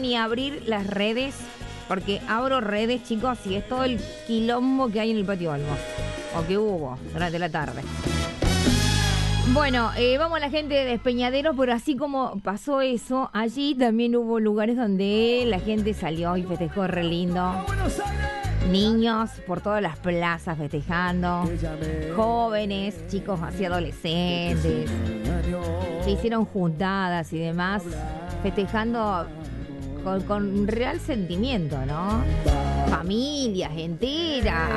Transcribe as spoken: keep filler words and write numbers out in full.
ni abrir las redes, porque abro redes, chicos, y es todo el quilombo que hay en el Patio Olmos, o que hubo durante la tarde. Bueno, eh, vamos a la gente de Despeñaderos, pero así como pasó eso, allí también hubo lugares donde la gente salió y festejó re lindo. Niños por todas las plazas festejando, jóvenes, chicos así adolescentes, se hicieron juntadas y demás, festejando con, con real sentimiento, ¿no? Familias enteras.